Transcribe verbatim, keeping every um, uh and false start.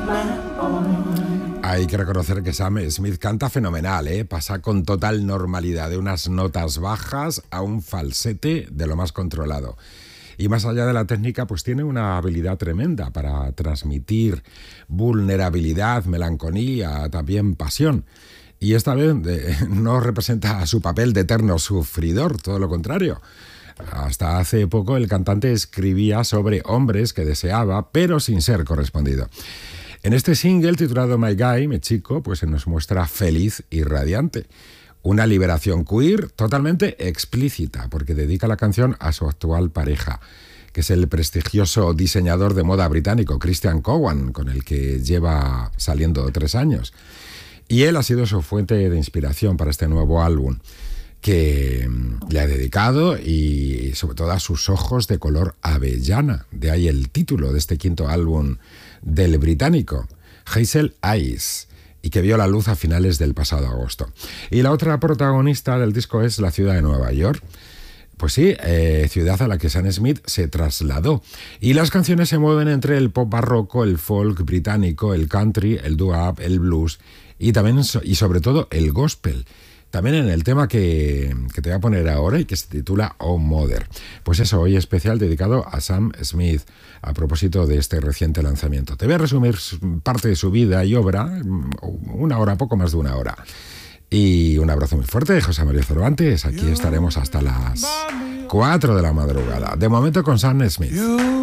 Hay que reconocer que Sam Smith canta fenomenal, ¿eh? Pasa con total normalidad de unas notas bajas a un falsete de lo más controlado. Y más allá de la técnica, pues tiene una habilidad tremenda para transmitir vulnerabilidad, melancolía, también pasión. Y esta vez eh, no representa su papel de eterno sufridor, todo lo contrario. Hasta hace poco el cantante escribía sobre hombres que deseaba, pero sin ser correspondido. En este single titulado My Guy, mi chico, pues se nos muestra feliz y radiante. Una liberación queer totalmente explícita, porque dedica la canción a su actual pareja, que es el prestigioso diseñador de moda británico Christian Cowan, con el que lleva saliendo tres años. Y él ha sido su fuente de inspiración para este nuevo álbum, que le ha dedicado, y sobre todo a sus ojos de color avellana. De ahí el título de este quinto álbum del británico, Hazel Eyes, y que vio la luz a finales del pasado agosto. Y la otra protagonista del disco es la ciudad de Nueva York. Pues sí, eh, ciudad a la que Sam Smith se trasladó. Y las canciones se mueven entre el pop barroco, el folk británico, el country, el doo-wop, el blues y también y sobre todo el gospel. También en el tema que, que te voy a poner ahora y que se titula Oh Mother. Pues eso, hoy especial dedicado a Sam Smith, a propósito de este reciente lanzamiento. Te voy a resumir parte de su vida y obra, una hora, poco más de una hora. Y un abrazo muy fuerte de José María Cervantes. Aquí estaremos hasta las cuatro de la madrugada. De momento con Sam Smith.